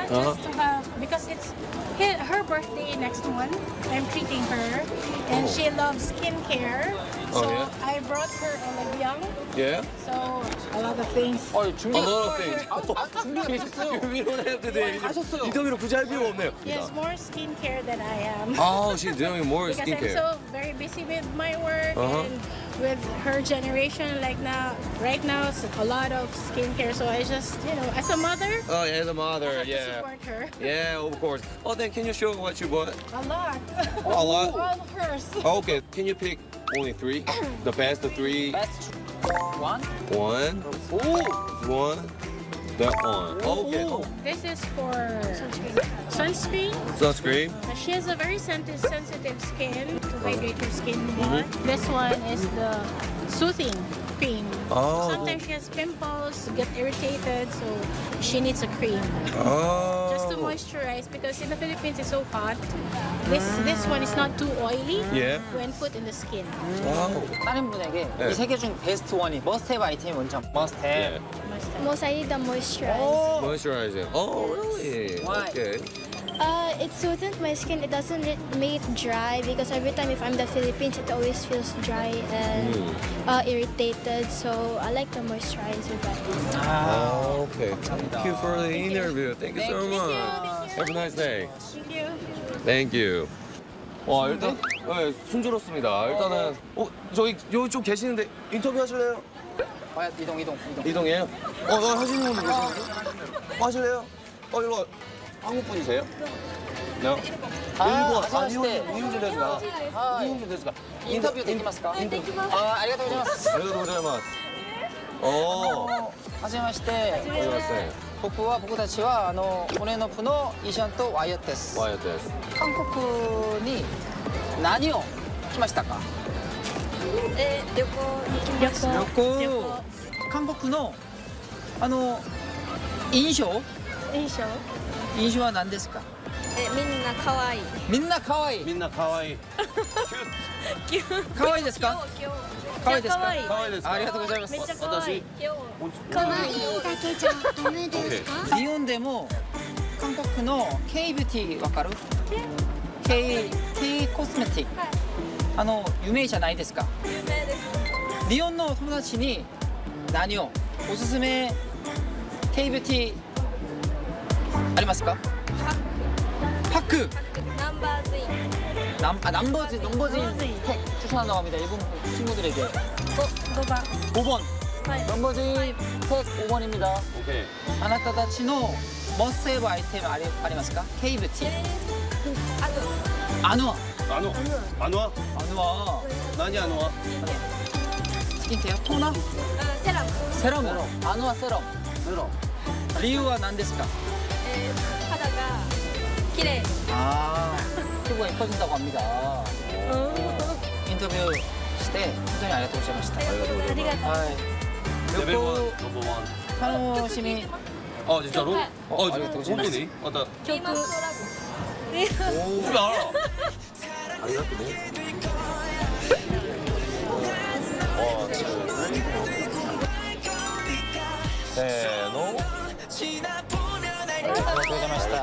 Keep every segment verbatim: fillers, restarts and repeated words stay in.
Uh-huh. just to have, because it's hi- her birthday next month. I'm treating her, and Oh. she loves skincare. Oh, So yeah? I brought her Oliviang. Yeah? So a lot of things. 어, 준비. A lot of things. 아, 준비가 되셨어요. We don't have to do it. 하셨어요. 인터뷰로 굳이 할 필요가 없네요. She has more skincare than I am. Oh, she's doing more Because I'm skincare. so very busy with my work Uh-huh. and with her generation, like now, right now, it's a lot of skincare. So I just, you know, as a mother, Oh, yeah, the mother, I have to yeah. support her. Yeah, of course. Oh, then can you show what you bought? A lot. A lot? All hers. Oh, okay, can you pick only three? The best of three? Best one. One, 오. one, that one. Okay. 오. This is for sunscreen. Sunscreen. Uh, She has a very senti- sensitive skin to hydrate her skin more. This one is the soothing cream. Oh. Sometimes she has pimples, get irritated, so she needs a cream. Oh. Just to moisturize, because in the Philippines it's so hot. This this one is not too oily Yeah. when put in the skin. Wow. 다른 분에게 네. 이 세 개 중 베스트 원이 머스트 해브 아이템이 뭔지 머스트 Yeah. 해브. Must have. Most I need the moisturize. 오. Moisturizing. Oh, really? Why? Okay. Uh, it soothes my skin. It doesn't it make it dry because every time if I'm in the Philippines, it always feels dry and Mm. uh, irritated. So I like the moisturizer better. Oh, okay. Thank you for the interview. Thank you so Thank you. much. Have a nice day. Thank you. Thank you. 와, 일단 네, 순조롭습니다. 일단은 어, 저기 요쪽 계시는데 인터뷰 하실래요? 어, 이동 이동 이동. 이동이에요? 어, 어 하시는 분들 계시는데? 어, 하실래요? 어, 이거 한국 분이세요? No? 아, 일본, 아, 하시마시테. 일본, 일본ですか? 아, 일본ですか? インタビューできますか？ インタビュー。 아, 아리가토 고자이마스. ありがとうございます。おー、 はじめまして。 はじめまして。 僕は僕たちはあの骨のプのイシャンとワイヤです。 ワイヤです。 韓国に何を来ましたか？ え旅行に来ました。 旅旅行。韓国のあの印象？ 印象？ 印象は何ですか？ えみんな可愛い。 みんな可愛い。 みんな可愛い。 可愛いですか？可愛いですか？ 可愛いですか？ ありがとうございます。 めっちゃ可愛い。 可愛いだけじゃダメですか？ 日本でも韓国の K ビューティーわかる？ K K コスメティックあの有名じゃないですか？ 有名です。 日本の友達に何をおすすめ K ビューティーありますか？パック。 넘버즈인. 남, 아, 남버진, 넘버진 택 추천한다고 합니다. 일본 친구들에게. ごばん。 오 번. 네. 넘버진 택 오 번입니다. 오케이. あなたたちのモストエブアイテムありありますか？ K ビューティー。アヌア。 あの、あの、 アヌア。 何あの？ スキンケアトーナーセラム。 セラム。アヌアセラム。 ゼロ。 理由は何ですか？ え肌が綺麗。 아, 피부가 예뻐진다고 합니다. 인터뷰 시대 굉장히 아리가토 고자이마시타. 아리가토. 레벨 원, 요 넘버 원. 타노심이 아 진짜로? 어, 아리가토 진짜 고자이마스. 본분이? 아, 나. 曲。 오, 그래 알아. 아리가또네. 와, 세노. 아리가토 고자이마시타.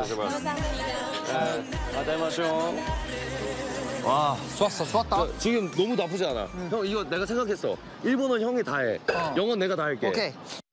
받아마쇼. 와, 좋았어, 좋았다. 야, 지금 너무 나쁘지 않아. 형 이거 내가 생각했어. 일본어는 형이 다 해. 어. 영어는 내가 다 할게. 오케이.